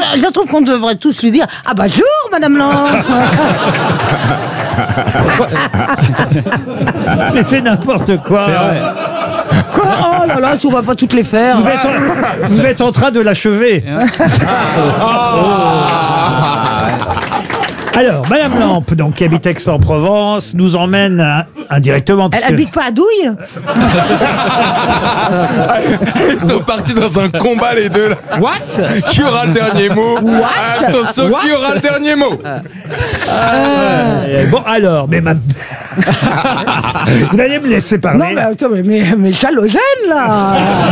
je trouve qu'on devrait tous lui dire « Ah, bonjour, Madame Lampe !» Mais c'est n'importe quoi. C'est vrai. Quoi? Oh là là, si on va pas toutes les faire. Vous êtes en train de l'achever. Alors, Madame Lampe, donc, qui habite Aix-en-Provence, nous emmène indirectement. Elle habite pas à Douille? Ils sont partis dans un combat, les deux, là. What? Qui aura le dernier mot? Attention, qui aura le dernier mot? Bon, alors, mais vous allez me laisser parler. Non, mais attends, mais Chalogène, là.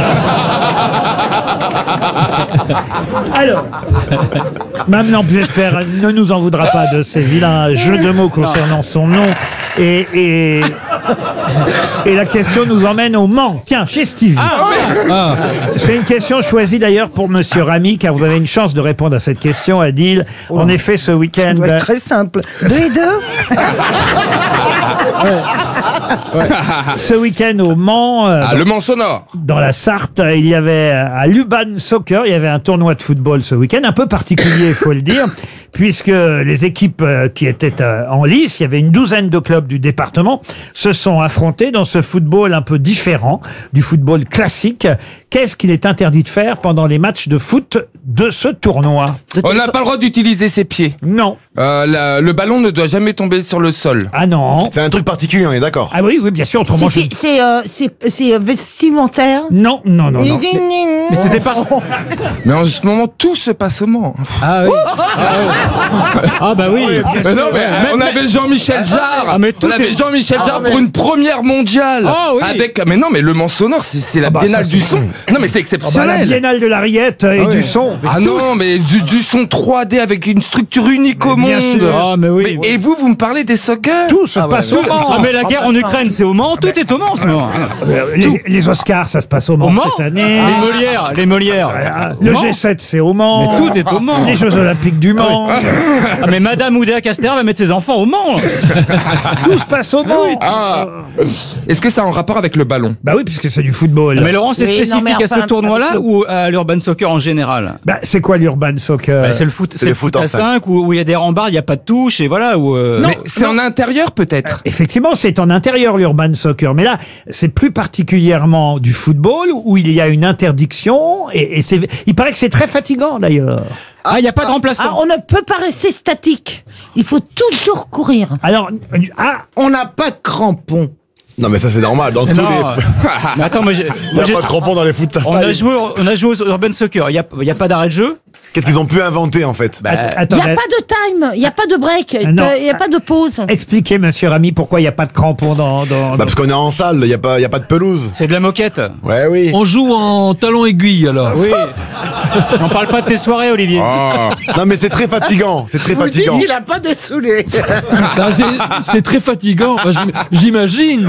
Alors, Mme Lampe, j'espère, ne nous en voudra pas de ces vilains jeux de mots concernant son nom. Et la question nous emmène au Mans. Tiens, chez Stevie. C'est une question choisie d'ailleurs pour Monsieur Ramy, car vous avez une chance de répondre à cette question, Adil. En effet, ce week-end... Ça doit être très simple. 2 et 2. Ce week-end au Mans... Le Mans sonore. Dans la Sarthe, il y avait à Luban Soccer, il y avait un tournoi de football ce week-end, un peu particulier, il faut le dire, puisque les équipes qui étaient en lice, il y avait une douzaine de clubs du département, se sont affrontés dans ce football un peu différent du football classique. Qu'est-ce qu'il est interdit de faire pendant les matchs de foot de ce tournoi? On n'a pas le droit d'utiliser ses pieds. Non. Le ballon ne doit jamais tomber sur le sol. Ah non. C'est un truc particulier, on est d'accord. Ah oui, bien sûr, autrement je... C'est vestimentaire? Non. Mais c'était pas... Mais en ce moment, tout se passe au Mans. Ah oui. Ah bah oui. Mais non, mais on avait Jean-Michel Jarre. Ah, mais tout on avait est- Jean-Michel Jarre pour une première mondiale. Ah oui. Avec, mais non, mais le Mans sonore, c'est la biennale ça, du c'est- son. Non, mais c'est La exceptionnel. biennale de la rillette et du son. Ah non, mais du son 3D avec une structure unique au bien monde. sûr. Ah mais oui. Et vous me parlez des soccer? Tout se passe au Mans. Ah mais la guerre en Ukraine c'est au Mans, tout est au Mans en ce moment. Les Oscars, ça se passe au Mans Au Mans cette année. Les Molières. Le G7, c'est au Mans. Mais tout est au Mans. Les Jeux Olympiques du Mans. Ah mais Madame Oudéa Castéra va mettre ses enfants au Mans. Tout se passe au Mans. Ah. Est-ce que ça a un rapport avec le ballon? Bah oui, puisque c'est du football. Mais Laurent, c'est Oui, non, spécifique mais à ce enfin, tournoi-là ou à l'urban soccer en général? Bah, c'est quoi l'urban soccer? Bah, c'est le foot, c'est le le foot foot en à 5 où il y a des rambardes, il n'y a pas de touche et voilà. Mais c'est en intérieur peut-être. Effectivement, c'est en intérieur l'urban soccer, mais là, c'est plus particulièrement du football où il y a une interdiction et il paraît que c'est très fatigant d'ailleurs. Ah, il n'y a pas de Ah, remplacement. on ne peut pas rester statique. Il faut toujours courir. Alors, On n'a pas de crampons. Non, mais ça, c'est normal. Dans tous Non, les. mais attends, moi, Il n'y a pas de crampons dans les foot. on a joué au urban soccer. Il y a pas d'arrêt de jeu. Qu'est-ce qu'ils ont pu inventer, en fait? Il n'y attendez, a pas de time, il n'y a pas de break, il non. n'y a pas de pause. expliquez, monsieur Ramy, pourquoi il n'y a pas de crampons dans... Bah, parce qu'on est en salle, il n'y a pas de pelouse. C'est de la moquette. Ouais, oui. On joue en talon aiguille alors. Oui. On parle pas de tes soirées, Olivier. Non, mais c'est très fatigant. C'est très Je vous dis, fatigant. il n'a pas de saoulé. Ah, c'est très fatigant, enfin, j'imagine.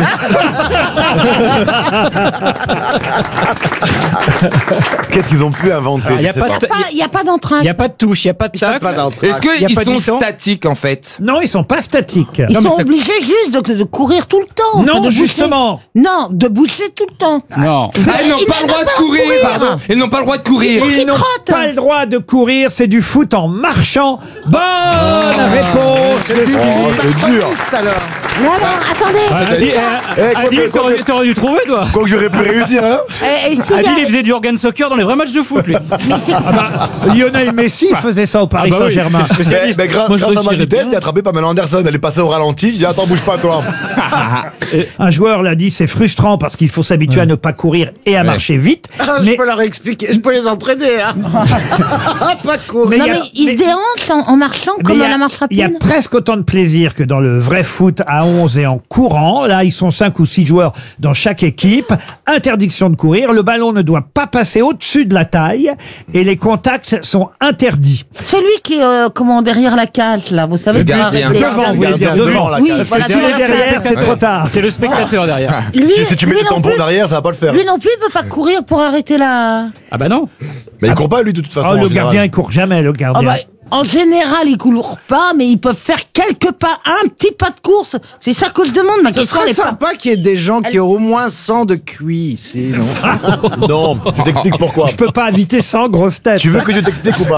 Qu'est-ce qu'ils ont pu inventer? Il n'y a Je sais pas de Il n'y a pas d'entrain. il y a pas de touche, il y a pas de tacle. Est-ce Y a qu'ils pas de sont mi-temps statiques en fait? Non, ils sont pas statiques. Ils Non, mais sont ça- obligés juste de courir tout le temps. Non, de bouger. justement. Non, de bouger tout le temps. Non. Ah, ils n'ont pas le droit de courir. Pardon. Ils n'ont pas le droit de courir. Ils n'ont pas le droit de courir, c'est du foot en marchant. Bonne réponse de Stevie. Oh, c'est dur. Alors, Non, non, attendez. Adil, t'aurais dû trouver, toi. Quoi que j'aurais pu réussir, hein? Et s'il y a- Adil, il faisait du organ soccer dans les vrais matchs de foot, lui. mais c'est- Lionel Messi faisait ça au Paris Ah bah oui, Saint-Germain. c'est le spécialiste. Mais grâce Moi, je à ma retirais vitesse, bien. j'ai attrapé Pamela Anderson. Elle est passée au ralenti. Je dis, attends, bouge pas, toi. Un joueur l'a dit, c'est frustrant parce qu'il faut s'habituer à ne pas courir et à marcher vite. je Mais peux leur expliquer, je peux les entraîner. Hein. Pas courir. Non, il y a- mais ils se déhanchent en marchant mais comme il y à a- la marche il y a rapide. presque autant de plaisir que dans le vrai foot à 11 et en courant. Là, ils sont 5 ou 6 joueurs dans chaque équipe. Interdiction de courir. Le ballon ne doit pas passer au-dessus de la taille et les contacts sont interdits. Celui qui est comment, derrière la cage, là, vous savez. Le qui a gardien. arrêté. Devant, vous voulez dire devant. la Oui, cage. Parce que voilà, s'il est devant la derrière, cage. c'est trop tard. C'est le spectateur derrière. Lui, Si tu mets lui des non tampons plus, derrière, ça va pas le faire. lui non plus, il peut pas courir pour arrêter la... Ah bah non. Mais il court pas, lui, de toute façon. Oh, en le général. gardien, il court jamais, le Ah gardien. bah, en général, ils courent pas, mais ils peuvent faire quelques pas, un petit pas de course. C'est ça que je demande, ma Ce question. serait elle est pas- sympa qu'il y ait des gens qui ont au moins 100 de QI ici, non? Non, je t'explique pourquoi. Je peux pas inviter 100 grosses têtes. Tu veux que je t'explique ou pas?